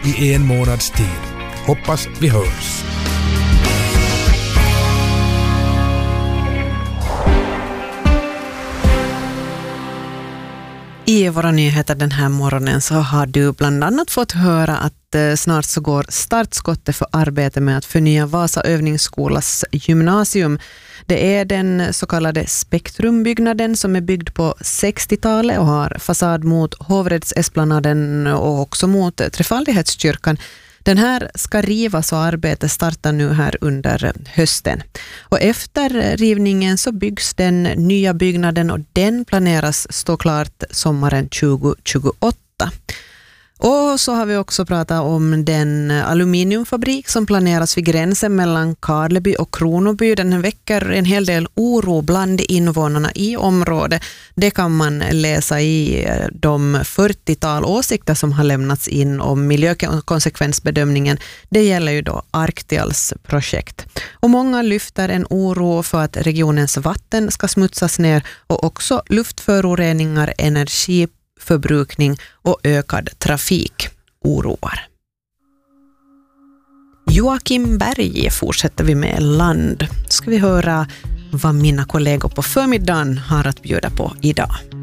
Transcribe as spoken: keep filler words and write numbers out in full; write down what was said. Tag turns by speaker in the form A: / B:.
A: i en månads tid. Hoppas vi hörs.
B: I våra nyheter den här morgonen så har du bland annat fått höra att eh, snart så går startskottet för arbete med att förnya Vasa övningsskolas gymnasium. Det är den så kallade Spektrumbyggnaden som är byggd på sextiotalet och har fasad mot Hovrättsesplanaden och också mot Trefaldighetskyrkan. Den här ska rivas och arbetet startar nu här under hösten. Och efter rivningen så byggs den nya byggnaden och den planeras stå klart sommaren tjugo tjugoåtta. Och så har vi också pratat om den aluminiumfabrik som planeras vid gränsen mellan Karleby och Kronoby. Den väcker en hel del oro bland invånarna i området. Det kan man läsa i de fyrtiotal åsikter som har lämnats in om miljökonsekvensbedömningen. Det gäller ju då Arktials projekt. Och många lyfter en oro för att regionens vatten ska smutsas ner och också luftföroreningar, energi förbrukning och ökad trafik oroar. Joakim Berg fortsätter vi med land. Ska vi höra vad mina kollegor på förmiddagen har att bjuda på idag.